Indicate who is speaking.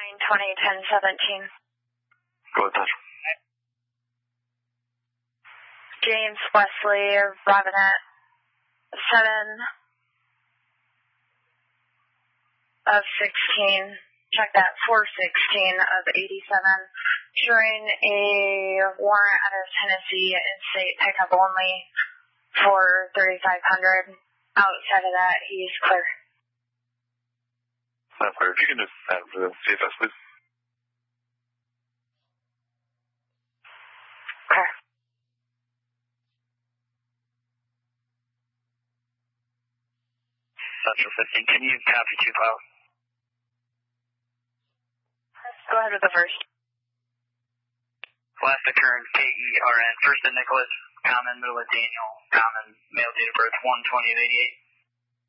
Speaker 1: 920-1017.
Speaker 2: Go with that.
Speaker 1: James Wesley, Robinette 7 of 16. Check that, 416 of 87. Showing a warrant out of Tennessee in-state pickup only for 3,500. Outside of that, he's clear.
Speaker 2: Not clear. If you can just have the CFS, please.
Speaker 1: Okay.
Speaker 3: Central 15, can you copy 2 files?
Speaker 1: Go ahead with the first.
Speaker 3: Last occurrence, KERN, first in Nicholas, common, middle of Daniel, common, male date of birth 1/20 of 88.